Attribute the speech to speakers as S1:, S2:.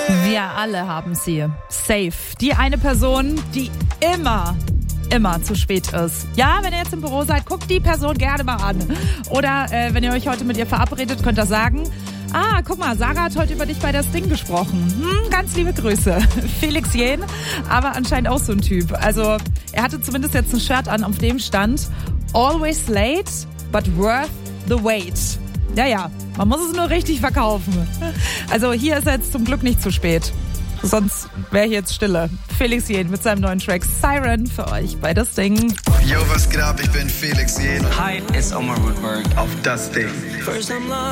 S1: Wir alle haben sie. Safe. Die eine Person, die immer zu spät ist. Ja, wenn ihr jetzt im Büro seid, guckt die Person gerne mal an. Oder wenn ihr euch heute mit ihr verabredet, könnt ihr sagen, guck mal, Sarah hat heute über dich bei das Ding gesprochen. Ganz liebe Grüße. Felix Jähn, aber anscheinend auch so ein Typ. Also er hatte zumindest jetzt ein Shirt an, auf dem stand Always late, but worth the wait. Ja, man muss es nur richtig verkaufen. Also hier ist er jetzt zum Glück nicht zu spät. Sonst wäre hier jetzt Stille. Felix Jähn mit seinem neuen Track Siren für euch bei das Ding.
S2: Yo, was geht ab? Ich bin Felix Jähn.
S3: Hi, it's Omar Woodberg.
S2: Auf das Ding.